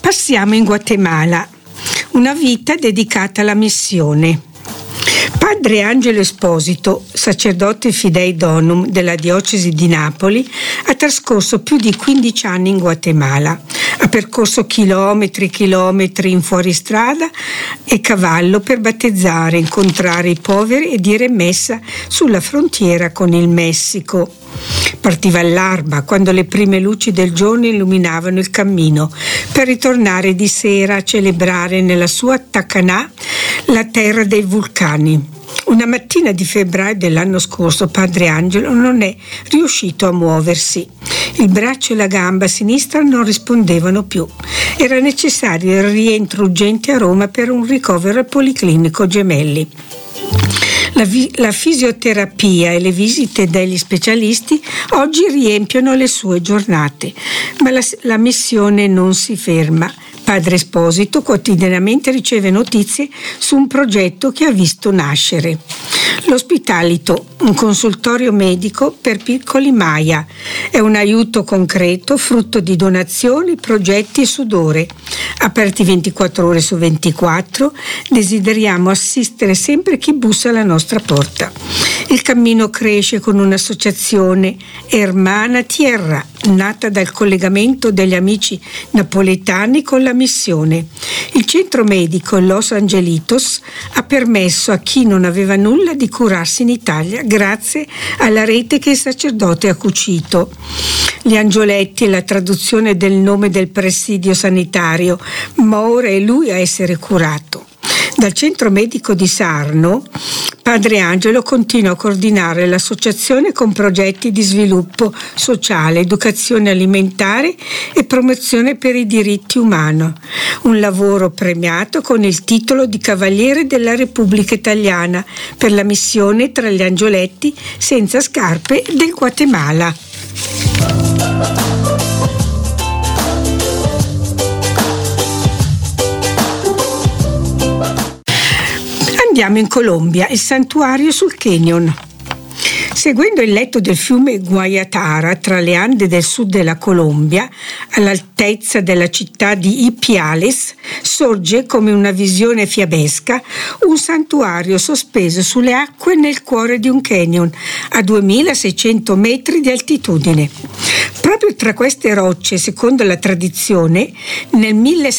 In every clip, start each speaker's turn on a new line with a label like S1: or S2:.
S1: Passiamo in Guatemala, una vita dedicata alla missione. Padre Angelo Esposito, sacerdote Fidei Donum della diocesi di Napoli, ha trascorso più di 15 anni in Guatemala. Ha percorso chilometri in fuoristrada e cavallo per battezzare, incontrare i poveri e dire messa sulla frontiera con il Messico. Partiva all'alba, quando le prime luci del giorno illuminavano il cammino, per ritornare di sera a celebrare nella sua Tacaná la terra dei vulcani. Una mattina di febbraio dell'anno scorso Padre Angelo non è riuscito a muoversi. Il braccio e la gamba sinistra non rispondevano più. Era necessario il rientro urgente a Roma per un ricovero al Policlinico Gemelli. La fisioterapia e le visite degli specialisti oggi riempiono le sue giornate, ma la missione non si ferma. Padre Esposito quotidianamente riceve notizie su un progetto che ha visto nascere. L'Ospitalito, un consultorio medico per piccoli Maya. È un aiuto concreto, frutto di donazioni, progetti e sudore. Aperti 24 ore su 24, desideriamo assistere sempre chi bussa alla nostra porta. Il cammino cresce con un'associazione, Hermana Tierra, nata dal collegamento degli amici napoletani con la missione. Il centro medico Los Angelitos ha permesso a chi non aveva nulla di curarsi in Italia grazie alla rete che il sacerdote ha cucito. Gli angioletti e la traduzione del nome del presidio sanitario, ma ora è lui a essere curato. Dal centro medico di Sarno, Padre Angelo continua a coordinare l'associazione con progetti di sviluppo sociale, educazione alimentare e promozione per i diritti umani. Un lavoro premiato con il titolo di Cavaliere della Repubblica Italiana per la missione tra gli angioletti senza scarpe del Guatemala. Andiamo in Colombia, il santuario sul Canyon. Seguendo il letto del fiume Guayatara tra le Ande del sud della Colombia, all'altezza della città di Ipiales, sorge come una visione fiabesca un santuario sospeso sulle acque nel cuore di un canyon a 2600 metri di altitudine. Proprio tra queste rocce, secondo la tradizione, nel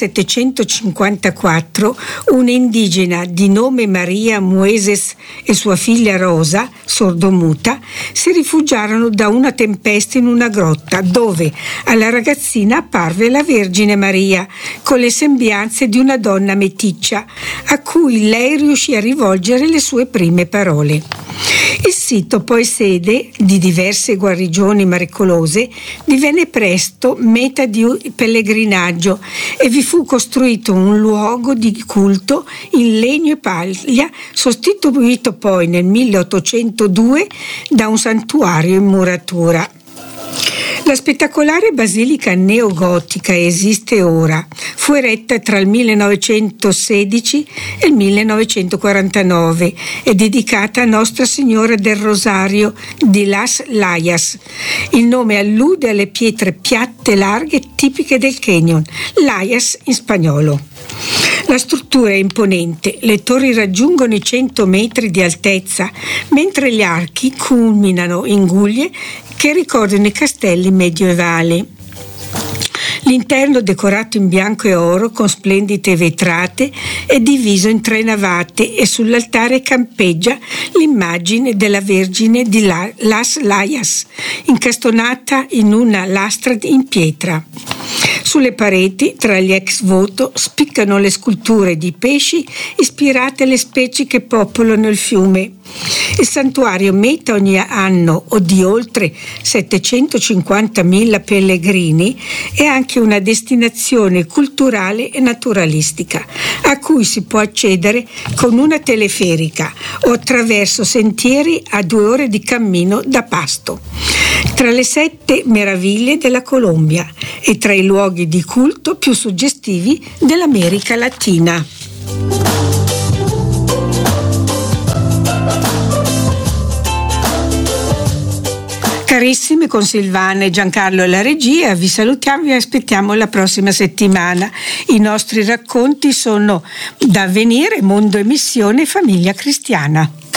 S1: 1754 un'indigena di nome Maria Mueses e sua figlia Rosa, sordomuta, si rifugiarono da una tempesta in una grotta dove alla ragazzina apparve la Vergine Maria con le sembianze di una donna meticcia a cui lei riuscì a rivolgere le sue prime parole. Il sito, poi sede di diverse guarigioni miracolose, divenne presto meta di pellegrinaggio e vi fu costruito un luogo di culto in legno e paglia, sostituito poi nel 1802 da un santuario in muratura. La spettacolare basilica neogotica esiste ora. Fu eretta tra il 1916 e il 1949 e dedicata a Nostra Signora del Rosario di Las Layas. Il nome allude alle pietre piatte larghe tipiche del canyon, Layas in spagnolo. La struttura è imponente, le torri raggiungono i 100 metri di altezza, mentre gli archi culminano in guglie che ricordano i castelli medievali. L'interno, decorato in bianco e oro con splendide vetrate, è diviso in 3 navate e sull'altare campeggia l'immagine della Vergine di Las Layas, incastonata in una lastra in pietra. Sulle pareti, tra gli ex voto, spiccano le sculture di pesci ispirate alle specie che popolano il fiume. Il santuario meta ogni anno o di oltre 750.000 pellegrini è anche una destinazione culturale e naturalistica a cui si può accedere con una teleferica o attraverso sentieri a 2 ore di cammino da Pasto. Tra le 7 meraviglie della Colombia e tra i luoghi di culto più suggestivi dell'America Latina. Carissimi, con Silvana e Giancarlo alla regia vi salutiamo e vi aspettiamo la prossima settimana. I nostri racconti sono Da Avvenire, Mondo e Missione, Famiglia Cristiana.